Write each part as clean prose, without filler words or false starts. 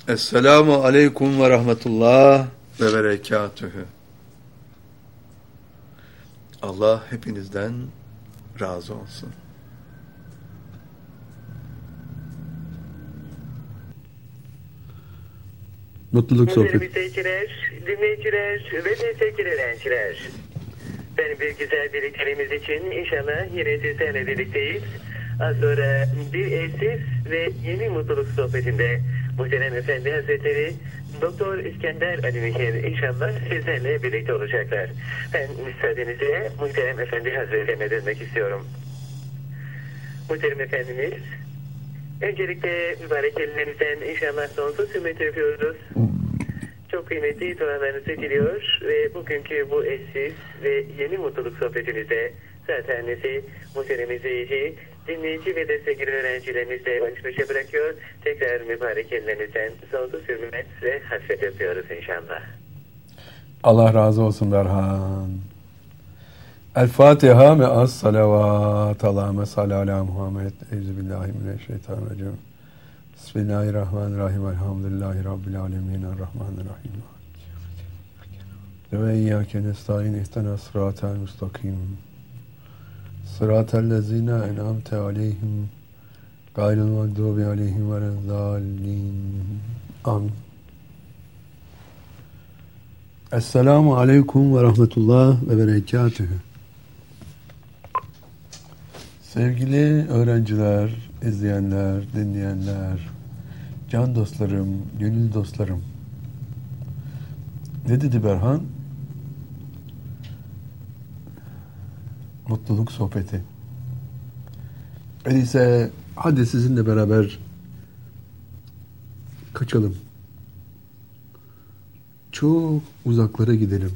Esselamu aleyküm ve rahmetullah ve berekatühü. Allah hepinizden razı olsun. Mutluluk sohbeti. Müzeykiler, dinleyiciler ve sevgili öğrenciler. Ben bir güzel birliklerimiz için inşallah yine sizlerle birlikteyiz. Az sonra bir eşsiz ve yeni mutluluk sohbetinde Muhterem Efendi Hazretleri Doktor İskender Ali Mihir inşallah sizlerle birlikte olacaklar. Ben müsaadenizle Muhterem Efendi Hazretlerine dönmek istiyorum. Muhterem Efendimiz, öncelikle mübarek ellerinizden inşallah sonsuz hürmet yapıyoruz. Çok kıymetli dualarınızı diliyor ve bugünkü bu eşsiz ve yeni mutluluk sohbetimizde zaten sizi muhterem izleyici, dinleyici ve de sevgili öğrencilerimizle baş başa bırakıyor. Tekrar mübarek ellerinizden sonsuz hürmet ve hasret yapıyoruz inşallah. Allah razı olsun Berhan. El Fatiha me'as salavat. Allahümme salli ala Muhammed. Euzubillahimineşşeytanirracim. Bismillahirrahmanirrahim. Elhamdülillahi Rabbil alemin. Errahmanirrahim. Ve iyyâke nestaîn ihdina sıratel müstakim. Sıratel lezîne en'amte aleyhim. Gayril mağdûbi aleyhim velezzâllîn. Amin. Esselamu aleyküm ve rahmetullah ve berekatühü. Sevgili öğrenciler, izleyenler, dinleyenler, can dostlarım, gönül dostlarım. Ne dedi Berhan? Mutluluk sohbeti. Öyleyse hadi sizinle beraber kaçalım. Çok uzaklara gidelim.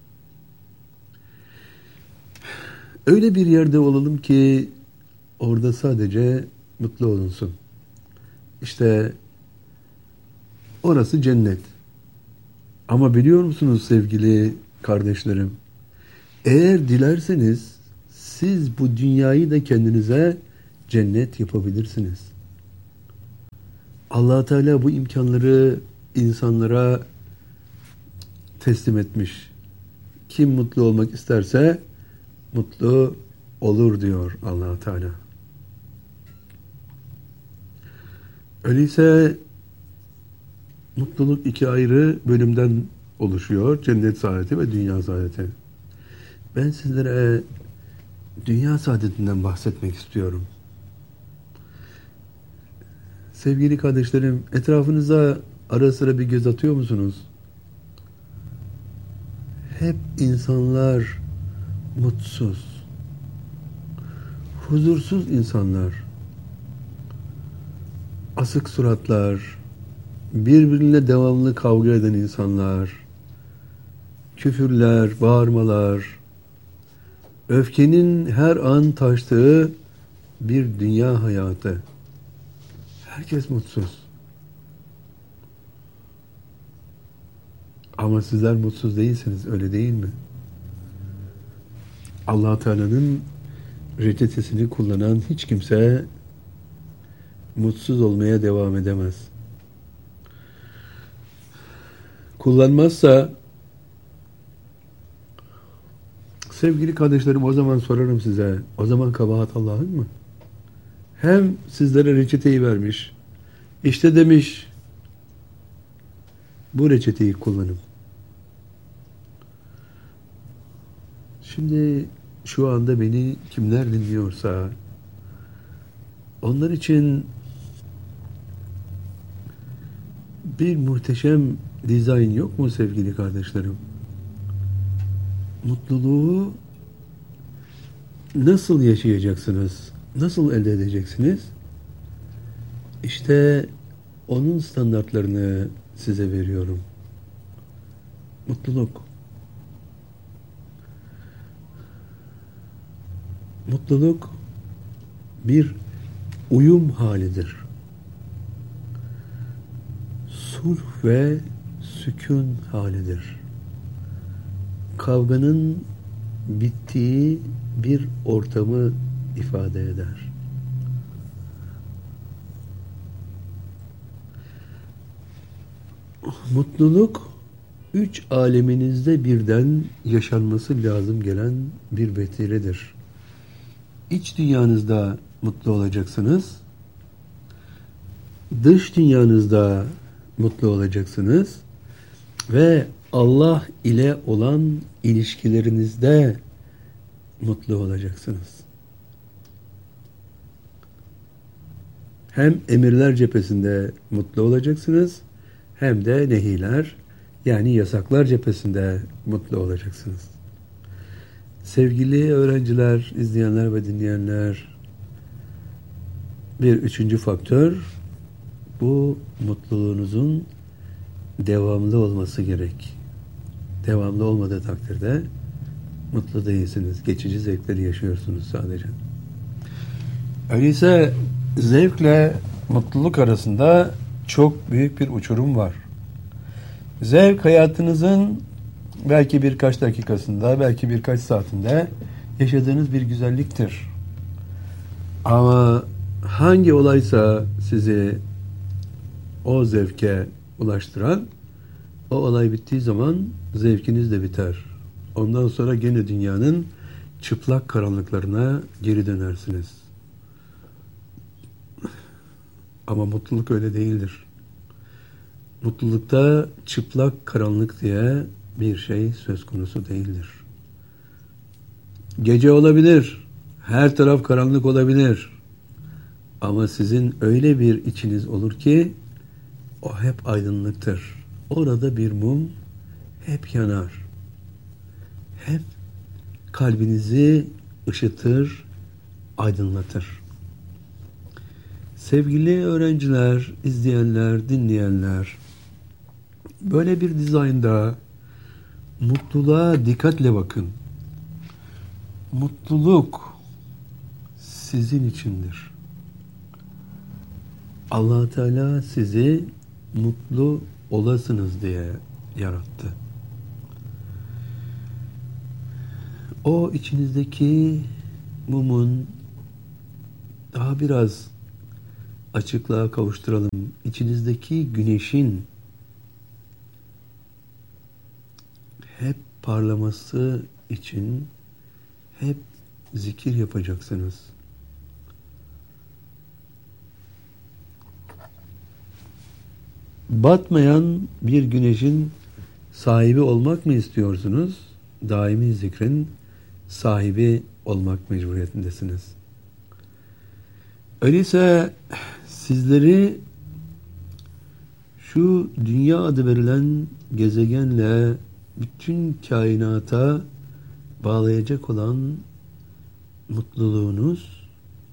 Öyle bir yerde olalım ki orada sadece mutlu olunsun. İşte orası cennet. Ama biliyor musunuz sevgili kardeşlerim? Eğer dilerseniz siz bu dünyayı da kendinize cennet yapabilirsiniz. Allah Teala bu imkanları insanlara teslim etmiş. Kim mutlu olmak isterse mutlu olur diyor Allah Teala. Öyleyse mutluluk iki ayrı bölümden oluşuyor. Cennet saadeti ve dünya saadeti. Ben sizlere dünya saadetinden bahsetmek istiyorum. Sevgili kardeşlerim, etrafınıza ara sıra bir göz atıyor musunuz? Hep insanlar mutsuz, huzursuz insanlar, asık suratlar, birbirine devamlı kavga eden insanlar, küfürler, bağırmalar, öfkenin her an taştığı bir dünya hayatı. Herkes mutsuz. Ama sizler mutsuz değilsiniz, öyle değil mi? Allah Teala'nın reçetesini kullanan hiç kimse mutsuz olmaya devam edemez. Kullanmazsa sevgili kardeşlerim, o zaman sorarım size, o zaman kabahat Allah'ın mı? Hem sizlere reçeteyi vermiş, işte demiş, bu reçeteyi kullanın. Şimdi şu anda beni kimler dinliyorsa onlar için bir muhteşem dizayn yok mu sevgili kardeşlerim? Mutluluğu nasıl yaşayacaksınız? Nasıl elde edeceksiniz? İşte onun standartlarını size veriyorum. Mutluluk. Mutluluk bir uyum halidir. Sulh ve sükun halidir. Kavganın bittiği bir ortamı ifade eder. Mutluluk 3 aleminizde birden yaşanması lazım gelen bir vesiledir. İç dünyanızda mutlu olacaksınız. Dış dünyanızda mutlu olacaksınız. Ve Allah ile olan ilişkilerinizde mutlu olacaksınız. Hem emirler cephesinde mutlu olacaksınız, hem de nehiler, yani yasaklar cephesinde mutlu olacaksınız. Sevgili öğrenciler, izleyenler ve dinleyenler, bir üçüncü faktör, bu mutluluğunuzun devamlı olması gerek. Devamlı olmadığı takdirde mutlu değilsiniz. Geçici zevkleri yaşıyorsunuz sadece. Öyleyse zevkle mutluluk arasında çok büyük bir uçurum var. Zevk hayatınızın belki birkaç dakikasında, belki birkaç saatinde yaşadığınız bir güzelliktir. Ama hangi olaysa sizi o zevke ulaştıran, o olay bittiği zaman zevkiniz de biter. Ondan sonra gene dünyanın çıplak karanlıklarına geri dönersiniz. Ama mutluluk öyle değildir. Mutlulukta çıplak karanlık diye bir şey söz konusu değildir. Gece olabilir, her taraf karanlık olabilir. Ama sizin öyle bir içiniz olur ki o hep aydınlıktır. Orada bir mum hep yanar. Hep kalbinizi ışıtır, aydınlatır. Sevgili öğrenciler, izleyenler, dinleyenler, böyle bir dizaynda mutluluğa dikkatle bakın. Mutluluk sizin içindir. Allah Teala sizi mutlu olasınız diye yarattı. O içinizdeki mumun daha biraz açıklığa kavuşturalım. İçinizdeki güneşin hep parlaması için hep zikir yapacaksınız. Batmayan bir güneşin sahibi olmak mı istiyorsunuz? Daimi zikrin sahibi olmak mecburiyetindesiniz. Öyleyse sizleri şu dünya adı verilen gezegenle bütün kainata bağlayacak olan mutluluğunuz,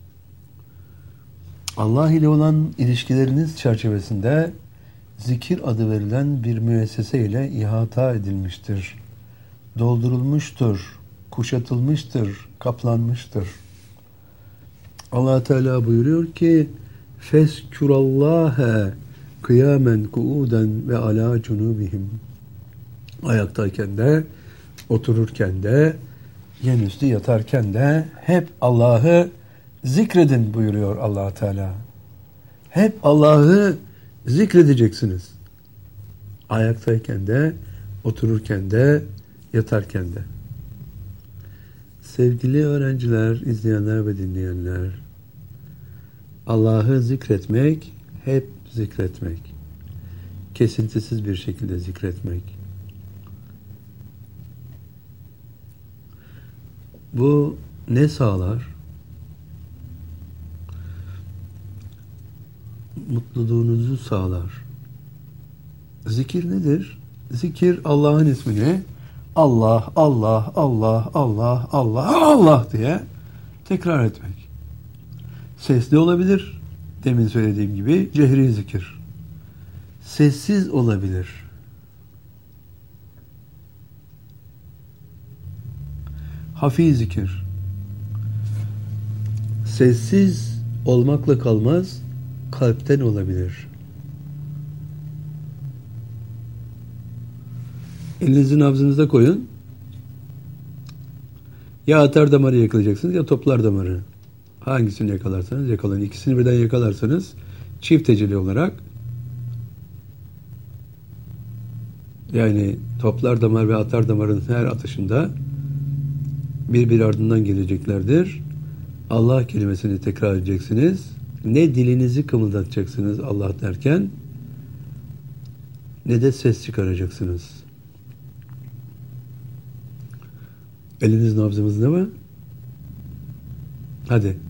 Allah ile olan ilişkileriniz çerçevesinde zikir adı verilen bir müessese ile ihata edilmiştir. Doldurulmuştur, kuşatılmıştır, kaplanmıştır. Allah Teala buyuruyor ki: "Feskurallaha kıyamen kuuden ve ala cunubihim." Ayaktayken de, otururken de, yenüstü yatarken de hep Allah'ı zikredin buyuruyor Allah Teala. Hep Allah'ı zikredeceksiniz. Ayaktayken de, otururken de, yatarken de. Sevgili öğrenciler, izleyenler ve dinleyenler, Allah'ı zikretmek, hep zikretmek. Kesintisiz bir şekilde zikretmek. Bu ne sağlar? Mutluluğunuzu sağlar. Zikir nedir? Zikir Allah'ın ismini Allah, Allah, Allah, Allah, Allah, Allah diye tekrar etmek. Sesli olabilir. Demin söylediğim gibi cehri zikir. Sessiz olabilir. Hafi zikir. Sessiz olmakla kalmaz, kalpten olabilir. Elinizi nabzınıza koyun. Ya atar damarı yakalayacaksınız ya toplar damarı. Hangisini yakalarsanız yakalayın. İkisini birden yakalarsanız çift teceli olarak Yani toplar damar ve atar damarın her atışında bir ardından geleceklerdir. Allah kelimesini tekrar edeceksiniz. Ne dilinizi kımıldatacaksınız Allah derken, ne de ses çıkaracaksınız. Eliniz nabzımızda mı? Hadi.